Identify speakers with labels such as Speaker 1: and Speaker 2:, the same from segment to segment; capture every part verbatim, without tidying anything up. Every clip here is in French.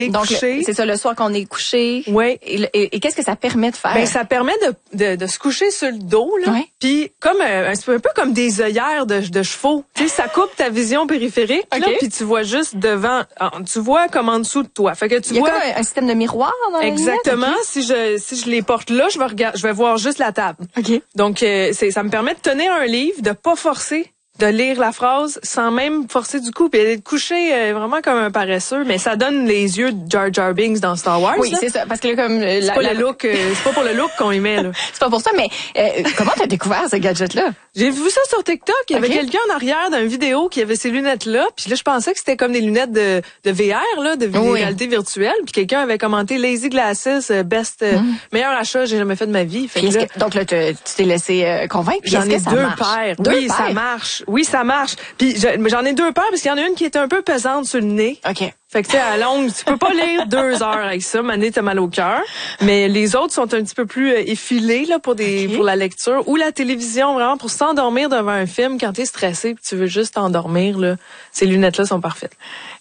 Speaker 1: Donc,
Speaker 2: couché.
Speaker 1: c'est ça, le soir qu'on est couché.
Speaker 2: Oui.
Speaker 1: Et, et, et qu'est-ce que ça permet de faire?
Speaker 2: Ben, ça permet de, de, de se coucher sur le dos, là.
Speaker 1: Ouais.
Speaker 2: Puis, comme, un, un peu comme des œillères de, de chevaux. Tu sais, ça coupe ta vision périphérique,
Speaker 1: OK.
Speaker 2: là. Puis tu vois juste devant, tu vois comme en dessous de toi. Fait que tu
Speaker 1: Il y a
Speaker 2: vois.
Speaker 1: comme un, un système de miroir dans la
Speaker 2: Exactement.
Speaker 1: lunette,
Speaker 2: Si je, si je les porte là, je vais regarder, je vais voir juste la table.
Speaker 1: OK.
Speaker 2: Donc, euh, c'est, ça me permet de tenir un livre, de pas forcer, de lire la phrase sans même forcer du coup, puis d'être couché euh, vraiment comme un paresseux, mais ça donne les yeux de Jar Jar Binks dans Star Wars.
Speaker 1: Oui,
Speaker 2: là.
Speaker 1: c'est ça, parce que là, comme euh,
Speaker 2: C'est
Speaker 1: la,
Speaker 2: pas
Speaker 1: la-
Speaker 2: le look, euh, c'est pas pour le look qu'on y met là.
Speaker 1: c'est pas pour ça, mais euh, comment t'as découvert ce gadget-là?
Speaker 2: J'ai vu ça sur TikTok, il y avait
Speaker 1: Ok.
Speaker 2: quelqu'un en arrière d'une vidéo qui avait ces lunettes-là, puis là je pensais que c'était comme des lunettes de, de V R là, de vi-
Speaker 1: Oui.
Speaker 2: réalité virtuelle, puis quelqu'un avait commenté Lazy Glasses, euh, best euh, meilleur achat que j'ai jamais fait de ma vie. Fait
Speaker 1: Puis
Speaker 2: que
Speaker 1: est-ce
Speaker 2: là,
Speaker 1: que- donc là, tu tu t'es laissé euh, convaincre. Puis
Speaker 2: j'en
Speaker 1: est-ce
Speaker 2: ai
Speaker 1: que ça
Speaker 2: deux
Speaker 1: marche?
Speaker 2: paires.
Speaker 1: Deux
Speaker 2: oui, ça
Speaker 1: paires?
Speaker 2: marche. Oui, ça marche. Puis je- j'en ai deux paires parce qu'il y en a une qui est un peu pesante sur le nez.
Speaker 1: OK.
Speaker 2: Fait que tu sais, à longue, tu peux pas lire deux heures avec ça. Mané, t'as mal au cœur. Mais les autres sont un petit peu plus euh, effilés là pour des
Speaker 1: Ok.
Speaker 2: pour la lecture ou la télévision, vraiment pour s'endormir devant un film quand t'es stressé puis tu veux juste t'endormir là. Ces lunettes-là sont parfaites.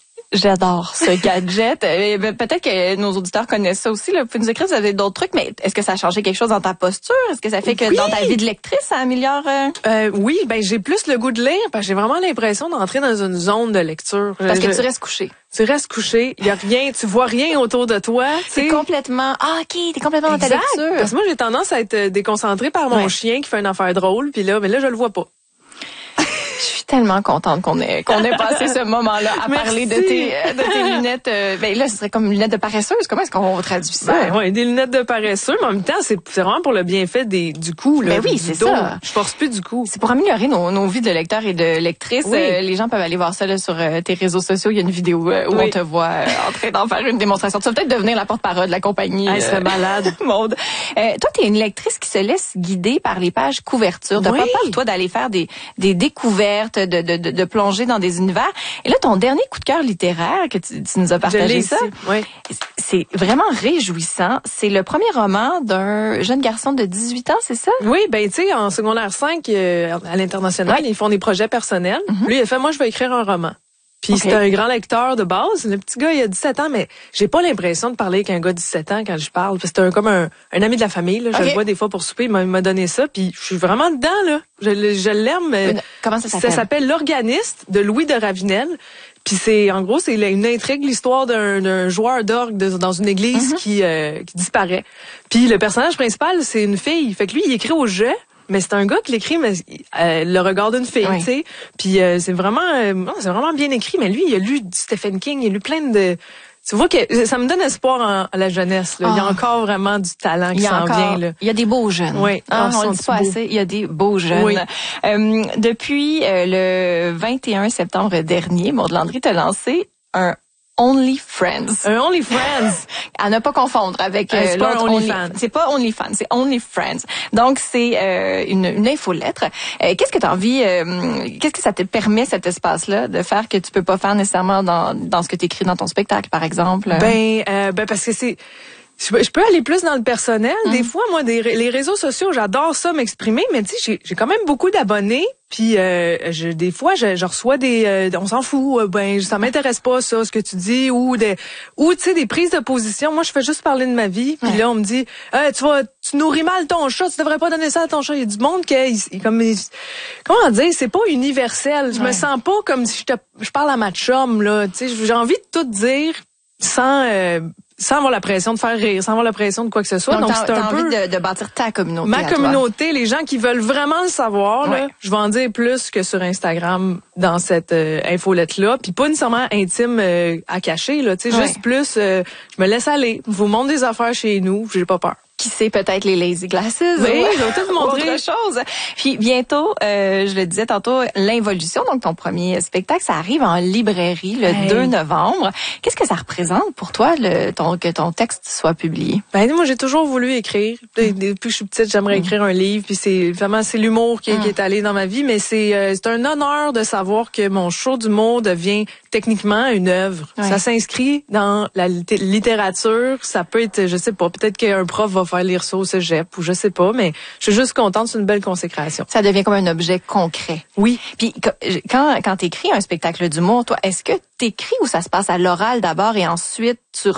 Speaker 1: J'adore ce gadget. Euh, ben, peut-être que nos auditeurs connaissent ça aussi. Là. Vous pouvez nous écrire si vous avez d'autres trucs, mais est-ce que ça a changé quelque chose dans ta posture? Est-ce que ça fait que
Speaker 2: Oui.
Speaker 1: dans ta vie de lectrice, ça améliore... euh,
Speaker 2: Euh, oui, ben j'ai plus le goût de lire parce que j'ai vraiment l'impression d'entrer dans une zone de lecture.
Speaker 1: Parce
Speaker 2: Je-
Speaker 1: que
Speaker 2: je-
Speaker 1: tu restes couché.
Speaker 2: tu restes couché, il y a rien, tu vois rien autour de toi.
Speaker 1: C'est
Speaker 2: tu sais.
Speaker 1: complètement... Ah, OK, t'es complètement dans ta
Speaker 2: Exact.
Speaker 1: lecture.
Speaker 2: Parce que moi, j'ai tendance à être euh, déconcentrée par mon
Speaker 1: Ouais.
Speaker 2: chien qui fait une affaire drôle, puis là, mais là, je le vois pas.
Speaker 1: Je suis tellement contente qu'on ait qu'on ait passé ce moment-là à
Speaker 2: Merci.
Speaker 1: parler de tes euh, de tes lunettes. euh, ben là, ce serait comme une lunette de paresseuse. Comment est-ce qu'on traduit ça?
Speaker 2: Ben, ouais, des lunettes de paresseux, mais en même temps, c'est c'est vraiment pour le bienfait des du cou. Là,
Speaker 1: Ben oui,
Speaker 2: du
Speaker 1: c'est
Speaker 2: dos.
Speaker 1: ça.
Speaker 2: Je force plus du cou.
Speaker 1: C'est pour améliorer nos, nos vies de lecteurs et de lectrices.
Speaker 2: Oui.
Speaker 1: Euh, les gens peuvent aller voir ça là, sur euh, tes réseaux sociaux. Il y a une vidéo euh, où
Speaker 2: Oui.
Speaker 1: on te voit euh, en train d'en faire une démonstration. Tu vas peut-être devenir la porte-parole de la compagnie.
Speaker 2: Elle serait malade.
Speaker 1: Maude. Euh, toi, tu es une lectrice qui se laisse guider par les pages couvertures. T'as
Speaker 2: Oui.
Speaker 1: pas peur, toi, d'aller faire des, des découvertes, de, de, de, de plonger dans des univers. Et là, ton dernier coup de cœur littéraire que tu, tu nous as
Speaker 2: Je
Speaker 1: partagé
Speaker 2: l'ai
Speaker 1: ça,
Speaker 2: ici. Oui.
Speaker 1: c'est vraiment réjouissant. C'est le premier roman d'un jeune garçon de dix-huit ans, c'est ça?
Speaker 2: Oui, ben tu sais, en secondaire cinq, euh, à l'international,
Speaker 1: Ouais.
Speaker 2: ils font des projets personnels. Lui, il a fait, moi, je vais écrire un roman. Puis
Speaker 1: Ok.
Speaker 2: c'est un grand lecteur de base. Le petit gars, il a dix-sept ans, mais j'ai pas l'impression de parler avec un gars de dix-sept ans quand je parle. Parce que c'est un, comme un, un ami de la famille. Là. Je
Speaker 1: Ok.
Speaker 2: le vois des fois pour souper. Il m'a, il m'a donné ça. Puis je suis vraiment dedans. Là. Je, le- je l'aime. mais
Speaker 1: Une- comment ça s'appelle?
Speaker 2: Ça s'appelle L'Organiste de Louis de Ravenel. Puis c'est, en gros, c'est une intrigue, l'histoire d'un, d'un joueur d'orgue de- dans une église
Speaker 1: Mm-hmm.
Speaker 2: qui, euh, qui disparaît. Puis le personnage principal, c'est une fille. Fait que lui, il écrit au jeu. Mais c'est un gars qui l'écrit, mais euh, le regard d'une fille,
Speaker 1: Oui.
Speaker 2: tu sais. Puis euh, c'est vraiment, euh, non, c'est vraiment bien écrit. Mais lui, il a lu du Stephen King, il a lu plein de. Tu vois que ça me donne espoir en, à la jeunesse. Là. Il y a
Speaker 1: Ah.
Speaker 2: encore vraiment du talent
Speaker 1: Il
Speaker 2: qui
Speaker 1: y a
Speaker 2: s'en
Speaker 1: encore,
Speaker 2: vient. Là.
Speaker 1: il y a des beaux jeunes.
Speaker 2: Oui.
Speaker 1: Hein,
Speaker 2: Ah,
Speaker 1: on le dit
Speaker 2: sont-ils
Speaker 1: pas
Speaker 2: beaux?
Speaker 1: assez. Il y a des beaux jeunes.
Speaker 2: Oui.
Speaker 1: Euh, depuis euh, le vingt et un septembre dernier, Maude Landry t'a lancé un Only Friends.
Speaker 2: Un Only Friends.
Speaker 1: À ne pas confondre avec
Speaker 2: Euh,
Speaker 1: euh,
Speaker 2: c'est pas
Speaker 1: l'autre
Speaker 2: un
Speaker 1: Only.
Speaker 2: OnlyFans.
Speaker 1: C'est pas OnlyFans, c'est Only Friends. Donc c'est euh, une, une infolettre. Euh, qu'est-ce que tu as envie euh, Qu'est-ce que ça te permet cet espace-là de faire que tu peux pas faire nécessairement dans dans ce que tu écris dans ton spectacle, par exemple?
Speaker 2: Ben, euh, ben parce que c'est. Je je peux aller plus dans le personnel. Des fois, moi, des, les réseaux sociaux, j'adore ça m'exprimer, mais tu sais, j'ai, j'ai quand même beaucoup d'abonnés. Puis euh, je, des fois, je, je reçois des, euh, on s'en fout. euh, Ben, ça m'intéresse pas ça, ce que tu dis, ou des, ou tu sais, des prises de position. Moi, je fais juste parler de ma vie. Puis
Speaker 1: Ouais.
Speaker 2: là, on me dit, hey, tu vas, tu nourris mal ton chat, tu devrais pas donner ça à ton chat. Il y a du monde qui, il- il- comme, il- comment dire, c'est pas universel. Je
Speaker 1: Ouais.
Speaker 2: me sens pas comme si je te, je parle à ma chum là. Tu sais, j'ai envie de tout dire sans. Euh, sans avoir la pression de faire rire, sans avoir la pression de quoi que ce soit.
Speaker 1: Donc,
Speaker 2: Donc,
Speaker 1: t'as,
Speaker 2: c'est un
Speaker 1: t'as
Speaker 2: peu
Speaker 1: envie de, de bâtir ta communauté.
Speaker 2: ma
Speaker 1: à toi.
Speaker 2: communauté, les gens qui veulent vraiment le savoir. Là,
Speaker 1: Ouais.
Speaker 2: je vais en dire plus que sur Instagram dans cette euh, infolette-là. Puis pas nécessairement intime euh, à cacher, là, tu sais,
Speaker 1: Ouais.
Speaker 2: juste plus, euh, je me laisse aller. Je vous montre des affaires chez nous, j'ai pas peur.
Speaker 1: Qui sait peut-être les lazy glasses.
Speaker 2: Oui,
Speaker 1: ou-
Speaker 2: je vais tout vous
Speaker 1: ou
Speaker 2: montrer.
Speaker 1: Autre chose. Puis bientôt, euh, je le disais tantôt, l'involution, donc ton premier spectacle, ça arrive en librairie le
Speaker 2: Hey.
Speaker 1: deux novembre. Qu'est-ce que ça représente pour toi, le, ton, que ton texte soit publié?
Speaker 2: Ben moi j'ai toujours voulu écrire. Depuis que je suis petite, j'aimerais écrire un livre. Puis c'est vraiment c'est l'humour qui,
Speaker 1: Mm.
Speaker 2: qui est allé dans ma vie, mais c'est euh, c'est un honneur de savoir que mon show d'humour devient techniquement une œuvre.
Speaker 1: Ouais.
Speaker 2: Ça s'inscrit dans la lit- littérature. Ça peut être, je sais pas, peut-être qu'un prof va faire lire ça au cégep ou je sais pas, mais je suis juste contente. C'est une belle consécration.
Speaker 1: Ça devient comme un objet concret.
Speaker 2: Oui.
Speaker 1: Puis quand quand t'écris un spectacle d'humour, toi, est-ce que t'écris ou ça se passe à l'oral d'abord et ensuite tu